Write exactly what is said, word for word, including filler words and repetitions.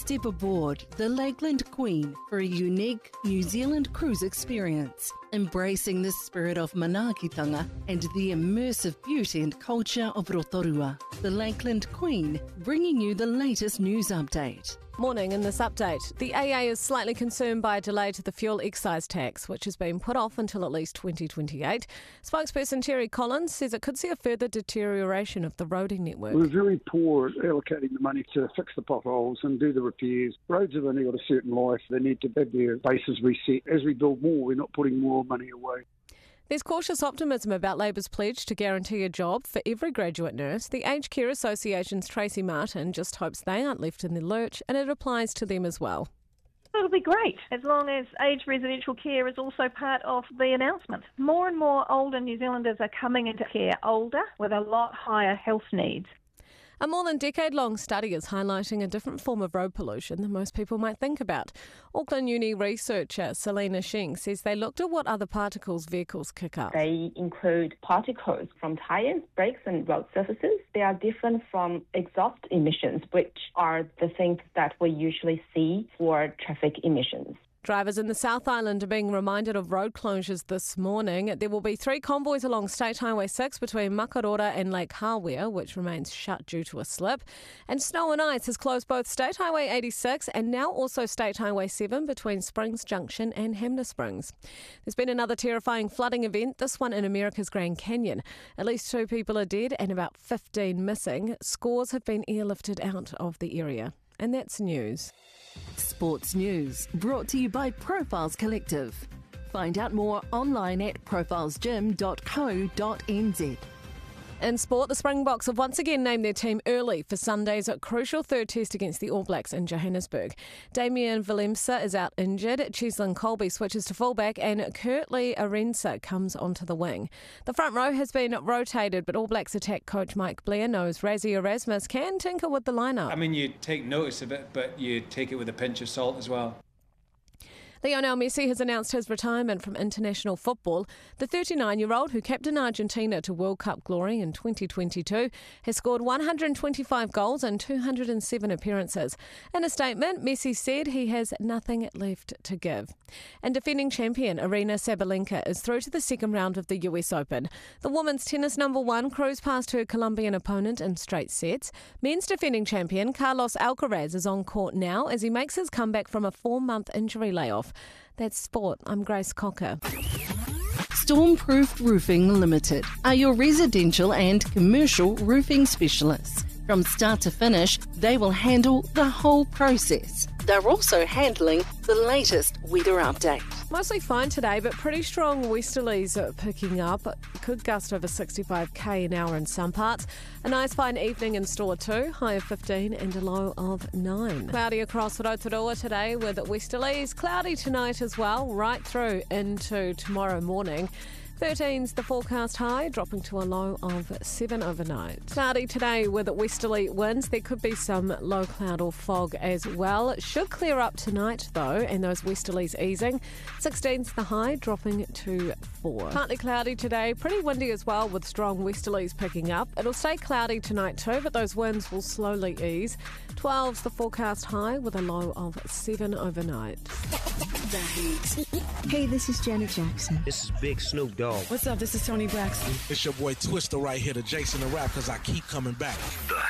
Step aboard the Lakeland Queen for a unique New Zealand cruise experience, embracing the spirit of manaakitanga and the immersive beauty and culture of Rotorua. The Lakeland Queen, bringing you the latest news update. Morning. In this update, the A A is slightly concerned by a delay to the fuel excise tax, which has been put off until at least twenty twenty-eight. Spokesperson Terry Collins says it could see a further deterioration of the roading network. We're very poor at allocating the money to fix the potholes and do the repairs. Roads have only got a certain life. They need to have their bases reset. As we build more, we're not putting more money away. There's cautious optimism about Labour's pledge to guarantee a job for every graduate nurse. The Aged Care Association's Tracy Martin just hopes they aren't left in the lurch, and it applies to them as well. It'll be great, as long as aged residential care is also part of the announcement. More and more older New Zealanders are coming into care older with a lot higher health needs. A more than decade-long study is highlighting a different form of road pollution than most people might think about. Auckland Uni researcher Selena Shing says they looked at what other particles vehicles kick up. They include particles from tyres, brakes and road surfaces. They are different from exhaust emissions, which are the things that we usually see for traffic emissions. Drivers in the South Island are being reminded of road closures this morning. There will be three convoys along State Highway six between Makarora and Lake Hawea, which remains shut due to a slip. And snow and ice has closed both State Highway eighty-six and now also State Highway seven between Springs Junction and Hamner Springs. There's been another terrifying flooding event, this one in America's Grand Canyon. At least two people are dead and about fifteen missing. Scores have been airlifted out of the area. And that's news. Sports news brought to you by Profiles Collective. Find out more online at profiles gym dot co dot n z. In sport, the Springboks have once again named their team early for Sunday's crucial third test against the All Blacks in Johannesburg. Damian Willemse is out injured, Cheslin Colby switches to fullback and Kurtley Arensa comes onto the wing. The front row has been rotated, but All Blacks attack coach Mike Blair knows Rassie Erasmus can tinker with the lineup. I mean, you take notice of it, but you take it with a pinch of salt as well. Lionel Messi has announced his retirement from international football. The thirty-nine-year-old, who captained Argentina to World Cup glory in twenty twenty-two, has scored one hundred twenty-five goals in two hundred seven appearances. In a statement, Messi said he has nothing left to give. And defending champion Aryna Sabalenka is through to the second round of the U S Open. The women's tennis number one cruised past her Colombian opponent in straight sets. Men's defending champion Carlos Alcaraz is on court now as he makes his comeback from a four-month injury layoff. That's sport. I'm Grace Cocker. Stormproof Roofing Limited are your residential and commercial roofing specialists. From start to finish, they will handle the whole process. They're also handling the latest weather update. Mostly fine today, but pretty strong westerlies are picking up. Could gust over sixty-five k an hour in some parts. A nice fine evening in store too, high of fifteen and a low of nine. Cloudy across Rotorua today with westerlies. Cloudy tonight as well, right through into tomorrow morning. thirteen's the forecast high, dropping to a low of seven overnight. Cloudy today with westerly winds. There could be some low cloud or fog as well. It should clear up tonight though, and those westerlies easing. sixteen's the high, dropping to four. Partly cloudy today, pretty windy as well with strong westerlies picking up. It'll stay cloudy tonight too, but those winds will slowly ease. twelve's the forecast high with a low of seven overnight. Hey, this is Janet Jackson. This is Big Snoop Dogg. What's up? This is Tony Braxton. It's your boy Twister right here, the Jason the Rap, because I keep coming back. The